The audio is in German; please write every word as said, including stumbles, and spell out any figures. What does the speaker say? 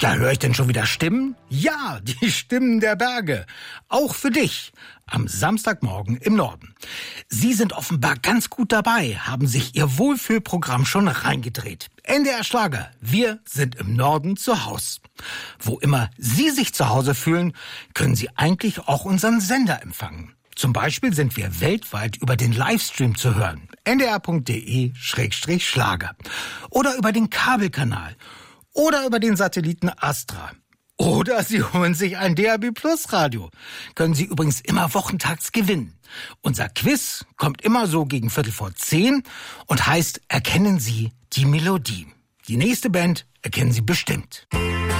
Ja, höre ich denn schon wieder Stimmen? Ja, die Stimmen der Berge. Auch für dich. Am Samstagmorgen im Norden. Sie sind offenbar ganz gut dabei, haben sich ihr Wohlfühlprogramm schon reingedreht. N D R Schlager, wir sind im Norden zu Haus. Wo immer Sie sich zu Hause fühlen, können Sie eigentlich auch unseren Sender empfangen. Zum Beispiel sind wir weltweit über den Livestream zu hören. n d r punkt d e Schrägstrich Schlager. Oder über den Kabelkanal. Oder über den Satelliten Astra. Oder Sie holen sich ein D A B Plus Radio. Können Sie übrigens immer wochentags gewinnen. Unser Quiz kommt immer so gegen Viertel vor zehn und heißt, erkennen Sie die Melodie. Die nächste Band erkennen Sie bestimmt.